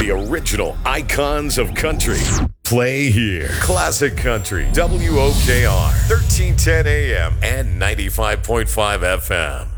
The original icons of country play here. Classic Country, WOKR, 1310 AM and 95.5 FM.